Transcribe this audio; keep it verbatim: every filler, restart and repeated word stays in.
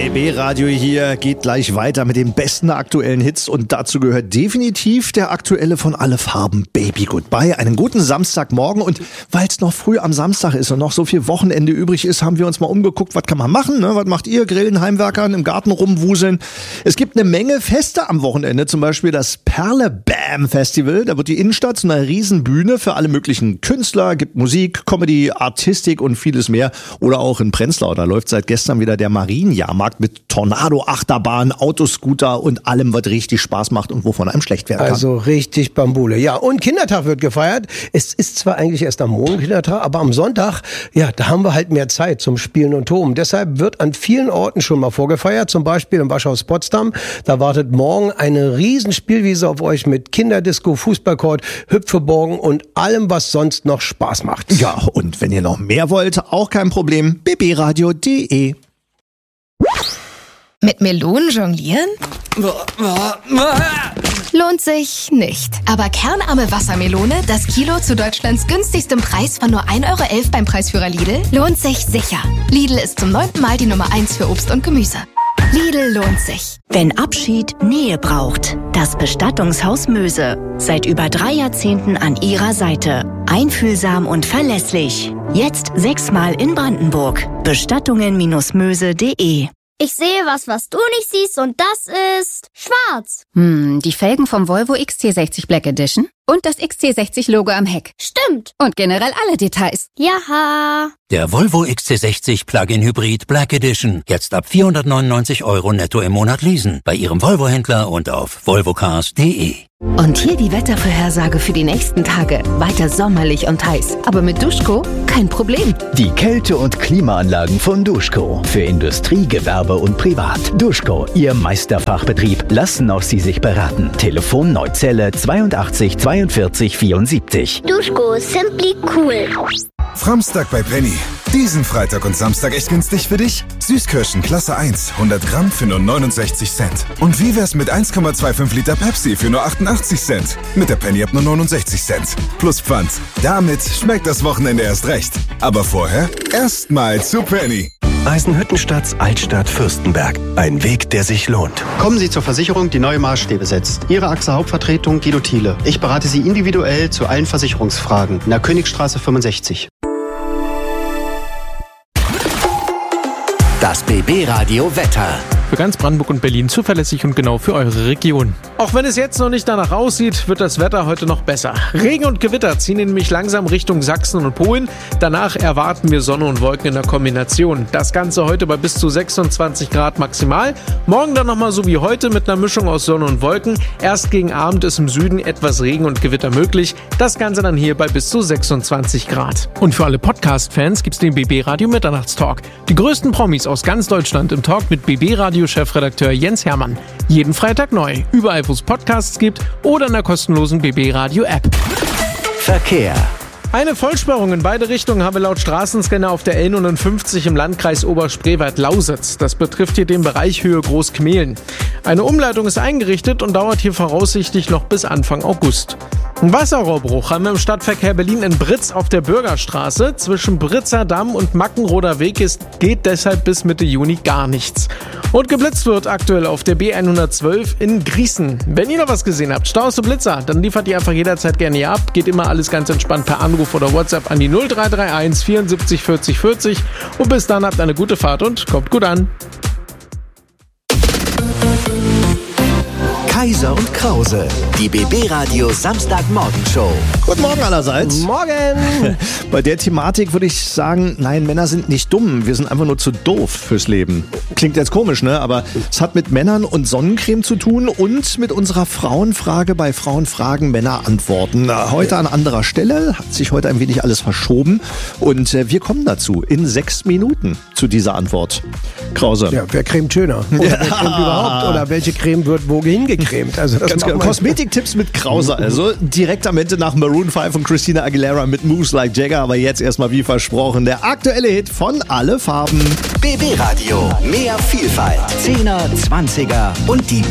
B B-Radio hier geht gleich weiter mit den besten aktuellen Hits und dazu gehört definitiv der aktuelle von Alle Farben, Baby Goodbye. Einen guten Samstagmorgen und weil es noch früh am Samstag ist und noch so viel Wochenende übrig ist, haben wir uns mal umgeguckt, was kann man machen, ne? Was macht ihr? Grillen, Heimwerkern, im Garten rumwuseln. Es gibt eine Menge Feste am Wochenende, zum Beispiel das Perle-Bam Festival. Da wird die Innenstadt zu einer Riesenbühne für alle möglichen Künstler, gibt Musik, Comedy, Artistik und vieles mehr. Oder auch in Prenzlau, da läuft seit gestern wieder der Marienjahrmarkt mit Tornado-Achterbahn, Autoscooter und allem, was richtig Spaß macht und wovon einem schlecht werden kann. Also richtig Bambule. Ja, und Kindertag wird gefeiert. Es ist zwar eigentlich erst am Morgen Kindertag, aber am Sonntag, ja, da haben wir halt mehr Zeit zum Spielen und Toben. Deshalb wird an vielen Orten schon mal vorgefeiert, zum Beispiel im Waschhaus Potsdam. Da wartet morgen eine riesen Spielwiese auf euch mit Kinderdisco, Fußballcourt, Hüpfeburgen und allem, was sonst noch Spaß macht. Ja, und wenn ihr noch mehr wollt, auch kein Problem, b b radio punkt de. Mit Melonen jonglieren? Lohnt sich nicht. Aber kernarme Wassermelone, das Kilo zu Deutschlands günstigstem Preis von nur ein Euro elf beim Preisführer Lidl, lohnt sich sicher. Lidl ist zum neunten Mal die Nummer eins für Obst und Gemüse. Lidl lohnt sich. Wenn Abschied Nähe braucht, das Bestattungshaus Möse. Seit über drei Jahrzehnten an Ihrer Seite. Einfühlsam und verlässlich. Jetzt sechsmal in Brandenburg. Bestattungen Möse punkt de. Ich sehe was, was du nicht siehst, und das ist schwarz. Hm, die Felgen vom Volvo X C sechzig Black Edition und das X C sechzig Logo am Heck. Stimmt. Und generell alle Details. Jaha. Der Volvo X C sechzig Plug-in Hybrid Black Edition. Jetzt ab vierhundertneunundneunzig Euro netto im Monat leasen. Bei Ihrem Volvo-Händler und auf volvocars punkt de. Und hier die Wettervorhersage für die nächsten Tage. Weiter sommerlich und heiß. Aber mit Duschko kein Problem. Die Kälte- und Klimaanlagen von Duschko. Für Industrie, Gewerbe und Privat. Duschko, Ihr Meisterfachbetrieb. Lassen auch Sie sich beraten. Telefon Neuzelle zweiundachtzig zweiundvierzig vierundsiebzig. Duschko, simply cool. Framstag bei Penny. Diesen Freitag und Samstag echt günstig für dich? Süßkirschen Klasse eins, hundert Gramm für nur neunundsechzig Cent. Und wie wär's mit eins Komma fünfundzwanzig Liter Pepsi für nur achtundachtzig Cent? Mit der Penny ab nur neunundsechzig Cent. Plus Pfand. Damit schmeckt das Wochenende erst recht. Aber vorher erstmal zu Penny. Eisenhüttenstadt, Altstadt, Fürstenberg. Ein Weg, der sich lohnt. Kommen Sie zur Versicherung, die neue Maßstäbe setzt. Ihre A X A Hauptvertretung Guido Thiele. Ich berate Sie individuell zu allen Versicherungsfragen. In der Königstraße fünfundsechzig. Das B B-Radio Wetter. Für ganz Brandenburg und Berlin zuverlässig und genau für eure Region. Auch wenn es jetzt noch nicht danach aussieht, wird das Wetter heute noch besser. Regen und Gewitter ziehen nämlich langsam Richtung Sachsen und Polen. Danach erwarten wir Sonne und Wolken in der Kombination. Das Ganze heute bei bis zu sechsundzwanzig Grad maximal. Morgen dann nochmal so wie heute mit einer Mischung aus Sonne und Wolken. Erst gegen Abend ist im Süden etwas Regen und Gewitter möglich. Das Ganze dann hier bei bis zu sechsundzwanzig Grad. Und für alle Podcast-Fans gibt's den B B-Radio Mitternachtstalk. Die größten Promis aus ganz Deutschland im Talk mit B B-Radio Chefredakteur Jens Hermann. Jeden Freitag neu. Überall, wo es Podcasts gibt oder in der kostenlosen B B-Radio-App. Verkehr. Eine Vollsperrung in beide Richtungen haben wir laut Straßenscanner auf der L neunundfünfzig im Landkreis Oberspreewald-Lausitz. Das betrifft hier den Bereich Höhe Großkmehlen. Eine Umleitung ist eingerichtet und dauert hier voraussichtlich noch bis Anfang August. Ein Wasserrohrbruch haben wir im Stadtverkehr Berlin in Britz auf der Bürgerstraße. Zwischen Britzer Damm und Mackenroder Weg ist, geht deshalb bis Mitte Juni gar nichts. Und geblitzt wird aktuell auf der B hundertzwölf in Grießen. Wenn ihr noch was gesehen habt, Staus und Blitzer, dann liefert ihr einfach jederzeit gerne hier ab. Geht immer alles ganz entspannt per Anruf oder WhatsApp an die null drei drei eins vierundsiebzig vierzig vierzig. Und bis dann habt eine gute Fahrt und kommt gut an. Kaiser und Krause, die B B-Radio Samstagmorgenshow. Guten Morgen allerseits. Morgen. Bei der Thematik würde ich sagen, nein, Männer sind nicht dumm, wir sind einfach nur zu doof fürs Leben. Klingt jetzt komisch, ne? Aber es hat mit Männern und Sonnencreme zu tun und mit unserer Frauenfrage bei Frauenfragen Männer antworten. Heute an anderer Stelle, hat sich heute ein wenig alles verschoben und wir kommen dazu in sechs Minuten zu dieser Antwort. Krause. Ja, wer cremt schöner? Oder wer cremt überhaupt? Oder welche Creme wird wo hingecremt? Also das Ganz genau. Kosmetiktipps mit Krause, also direkt am Ende nach Maroon fünf und Christina Aguilera mit Moves Like Jagger, aber jetzt erstmal wie versprochen der aktuelle Hit von Alle Farben. B B-Radio, mehr Vielfalt, Zehner, Zwanziger und die